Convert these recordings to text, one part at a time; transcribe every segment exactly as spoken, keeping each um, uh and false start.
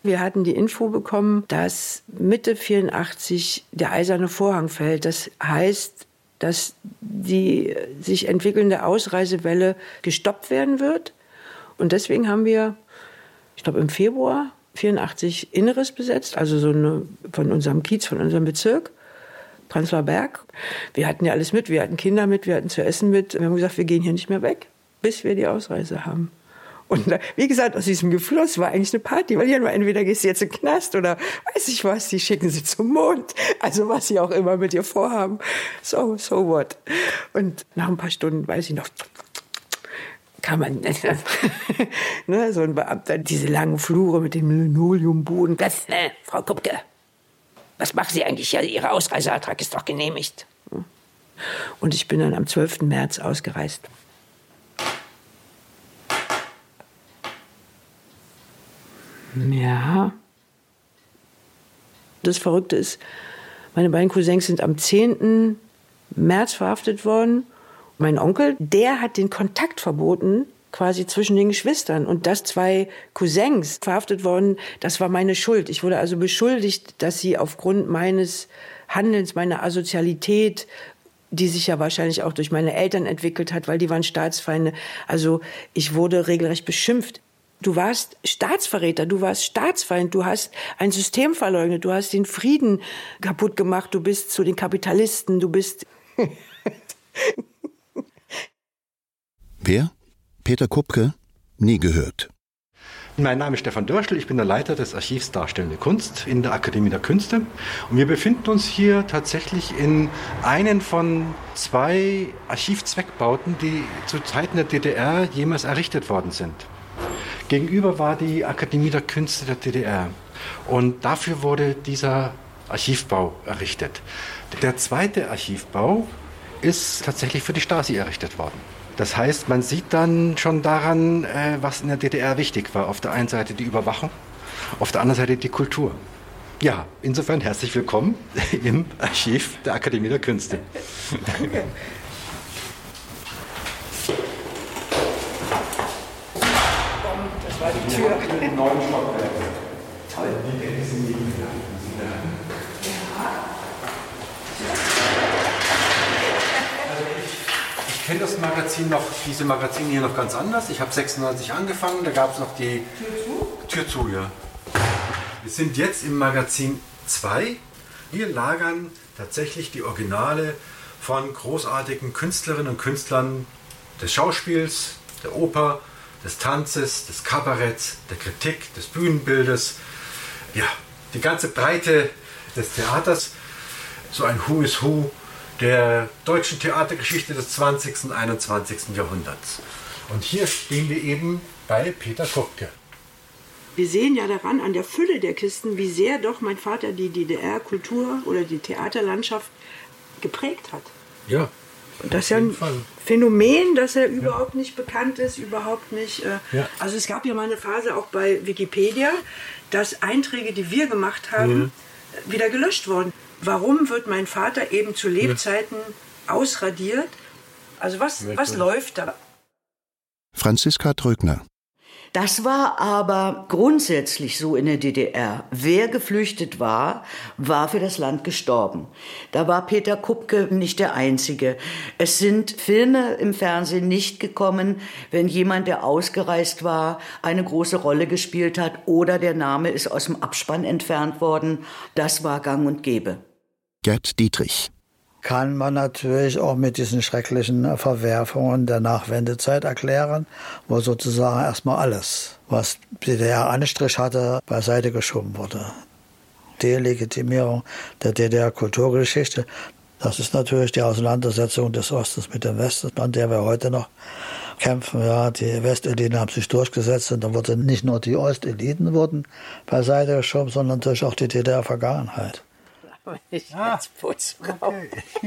Wir hatten die Info bekommen, dass Mitte vierundachtzig der eiserne Vorhang fällt. Das heißt, dass die sich entwickelnde Ausreisewelle gestoppt werden wird. Und deswegen haben wir, ich glaube im Februar vierundachtzig Inneres besetzt, also so eine von unserem Kiez, von unserem Bezirk, Prenzlauer Berg. Wir hatten ja alles mit, wir hatten Kinder mit, wir hatten zu essen mit. Wir haben gesagt, wir gehen hier nicht mehr weg, bis wir die Ausreise haben. Und wie gesagt, aus diesem Gefluss war eigentlich eine Party, weil hier nur entweder gehst du jetzt in den Knast oder weiß ich was, die schicken sie zum Mond. Also was sie auch immer mit ihr vorhaben. So, so what. Und nach ein paar Stunden, weiß ich noch, kann man, ne, so ein Beamter, diese langen Flure mit dem Linoleumboden. Das, äh, Frau Kupke, was machen Sie eigentlich? Ja, Ihr Ausreiseantrag ist doch genehmigt. Und ich bin dann am zwölften März ausgereist. Ja. Das Verrückte ist, meine beiden Cousins sind am zehnten März verhaftet worden. Mein Onkel, der hat den Kontakt verboten, quasi zwischen den Geschwistern. Und dass zwei Cousins verhaftet worden, das war meine Schuld. Ich wurde also beschuldigt, dass sie aufgrund meines Handelns, meiner Asozialität, die sich ja wahrscheinlich auch durch meine Eltern entwickelt hat, weil die waren Staatsfeinde. Also ich wurde regelrecht beschimpft. Du warst Staatsverräter, du warst Staatsfeind, du hast ein System verleugnet, du hast den Frieden kaputt gemacht, du bist zu den Kapitalisten, du bist... Wer? Peter Kupke? Nie gehört. Mein Name ist Stefan Dörschel, ich bin der Leiter des Archivs Darstellende Kunst in der Akademie der Künste. Und wir befinden uns hier tatsächlich in einem von zwei Archivzweckbauten, die zu Zeiten der D D R jemals errichtet worden sind. Gegenüber war die Akademie der Künste der D D R. Und dafür wurde dieser Archivbau errichtet. Der zweite Archivbau ist tatsächlich für die Stasi errichtet worden. Das heißt, man sieht dann schon daran, was in der D D R wichtig war. Auf der einen Seite die Überwachung, auf der anderen Seite die Kultur. Ja, insofern herzlich willkommen im Archiv der Akademie der Künste. Danke. Das war die Tür. Neun Stockwerke. Toll. Ich kenne das Magazin noch, diese Magazine hier noch ganz anders. Ich habe sechsundneunzig angefangen, da gab es noch die Tür zu? Tür zu, ja. Wir sind jetzt im Magazin zwei. Hier lagern tatsächlich die Originale von großartigen Künstlerinnen und Künstlern des Schauspiels, der Oper, des Tanzes, des Kabaretts, der Kritik, des Bühnenbildes. Ja, die ganze Breite des Theaters. So ein Who is Who der deutschen Theatergeschichte des zwanzigsten und einundzwanzigsten Jahrhunderts. Und hier stehen wir eben bei Peter Kupke. Wir sehen ja daran, an der Fülle der Kisten, wie sehr doch mein Vater die D D R-Kultur oder die Theaterlandschaft geprägt hat. Ja. Und das ist ja ein Fall. Phänomen, dass er überhaupt nicht bekannt ist, überhaupt nicht. Äh, ja. Also es gab ja mal eine Phase auch bei Wikipedia, dass Einträge, die wir gemacht haben, ja. wieder gelöscht wurden. Warum wird mein Vater eben zu Lebzeiten ja. ausradiert? Also was, was läuft da? Franziska Trögner. Das war aber grundsätzlich so in der D D R. Wer geflüchtet war, war für das Land gestorben. Da war Peter Kupke nicht der Einzige. Es sind Filme im Fernsehen nicht gekommen, wenn jemand, der ausgereist war, eine große Rolle gespielt hat oder der Name ist aus dem Abspann entfernt worden. Das war gang und gäbe. Gerd Dietrich. Kann man natürlich auch mit diesen schrecklichen Verwerfungen der Nachwendezeit erklären, wo sozusagen erstmal alles, was D D R-Anstrich hatte, beiseite geschoben wurde. Delegitimierung der D D R-Kulturgeschichte, das ist natürlich die Auseinandersetzung des Ostens mit dem Westen, an der wir heute noch kämpfen. Ja, die Westeliten haben sich durchgesetzt und dann wurden nicht nur die Osteliten wurden beiseite geschoben, sondern natürlich auch die D D R-Vergangenheit. Ich, ah, okay.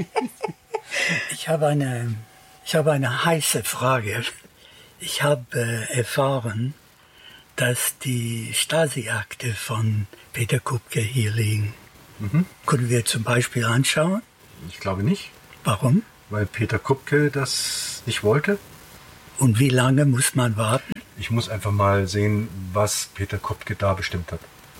ich, habe eine, ich habe eine heiße Frage. Ich habe äh, erfahren, dass die Stasi-Akte von Peter Kupke hier liegen. Mhm. Können wir zum Beispiel anschauen? Ich glaube nicht. Warum? Weil Peter Kupke das nicht wollte. Und wie lange muss man warten? Ich muss einfach mal sehen, was Peter Kupke da bestimmt hat.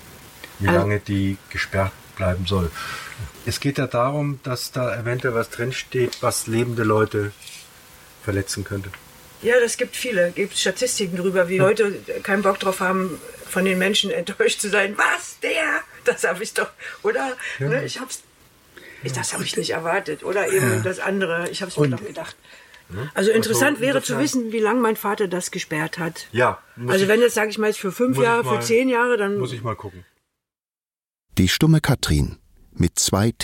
wie lange die gesperrt bleiben soll. Es geht ja darum, dass da eventuell was drinsteht, was lebende Leute verletzen könnte. Ja, das gibt viele. Es gibt Statistiken darüber, wie Leute keinen Bock drauf haben, von den Menschen enttäuscht zu sein. Was, der? Das habe ich doch, oder? Ja. Ne, ich hab's, ich, das habe ich nicht erwartet. Oder eben ja. das andere, ich habe es mir doch gedacht. Also interessant also, wäre zu wissen, wie lange mein Vater das gesperrt hat. Ja. Also wenn jetzt, sage ich mal, für fünf Jahre, mal, für zehn Jahre, dann... Muss ich mal gucken. Die stumme Katrin mit zwei